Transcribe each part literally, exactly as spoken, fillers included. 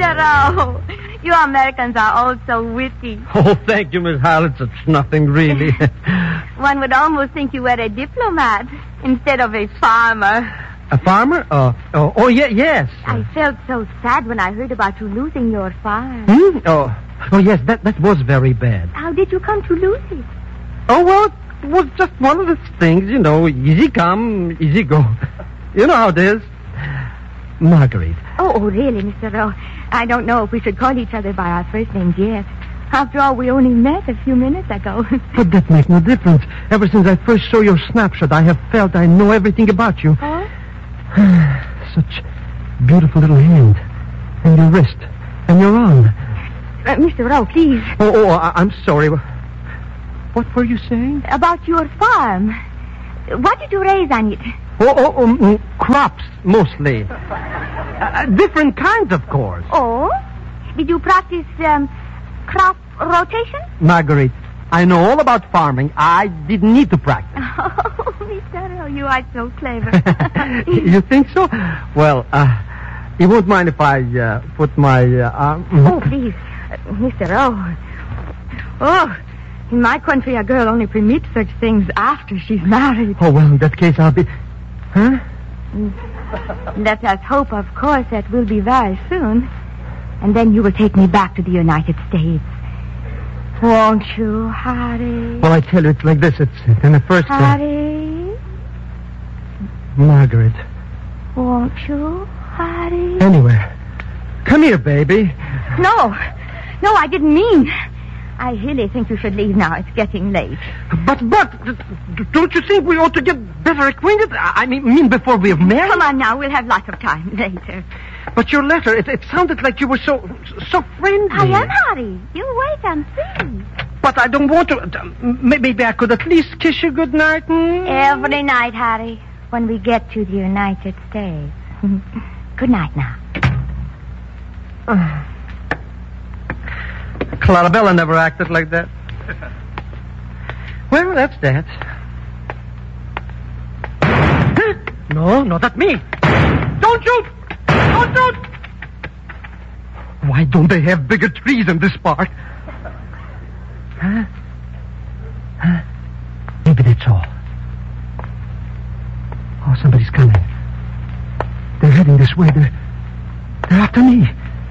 Mister Rowe, you Americans are all so witty. Oh, thank you, Miss Howlett. It's nothing, really. One would almost think you were a diplomat instead of a farmer. A farmer? Oh, oh, oh yeah, yes. I felt so sad when I heard about you losing your farm. Hmm? Oh, oh, yes, that, that was very bad. How did you come to lose it? Oh, well, it was just one of those things, you know, easy come, easy go. You know how it is. Marguerite. Oh, oh, really, Mister Rowe? I don't know if we should call each other by our first names yet. After all, we only met a few minutes ago. But that makes no difference. Ever since I first saw your snapshot, I have felt I know everything about you. Oh? Such beautiful little hand. And your wrist. And your arm. Uh, Mister Rowe, please. Oh, oh, I- I'm sorry. What were you saying? About your farm. What did you raise on it? Oh, oh, um, mm, crops, mostly. Uh, different kinds, of course. Oh? Did you practice um, crop rotation? Marguerite, I know all about farming. I didn't need to practice. Oh, Mister Rowe, you are so clever. You think so? Well, uh, you won't mind if I uh, put my uh, arm... Oh, please. Uh, Mister Rowe. Oh, in my country, a girl only permits such things after she's married. Oh, well, in that case, I'll be... Huh? Let us hope, of course, that will be very soon. And then you will take me back to the United States. Won't you, Harry? Well, I tell you, it's like this. It's, it's in the first... Uh, Harry? Margaret. Won't you, Harry? Anywhere. Come here, baby. No. No, I didn't mean... I really think you should leave now. It's getting late. But, but, don't you think we ought to get better acquainted? I mean, mean before we're married? Come on now. We'll have lots of time later. But your letter, it, it sounded like you were so, so friendly. I am, Harry. You wait and see. But I don't want to... Maybe I could at least kiss you goodnight. Hmm? Every night, Harry, when we get to the United States. Good night now. Uh. Clarabella never acted like that. Well, that's that. No, not at me. Don't shoot! Don't shoot! Why don't they have bigger trees in this part? Huh? Huh? Maybe that's all. Oh, somebody's coming. They're heading this way. They're, they're after me.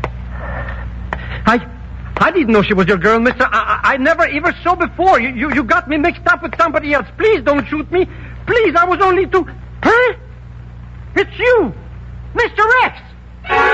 I... I didn't know she was your girl, mister. I, I, I never ever saw before. You, you you got me mixed up with somebody else. Please don't shoot me. Please, I was only too... Huh? It's you, Mister Rex.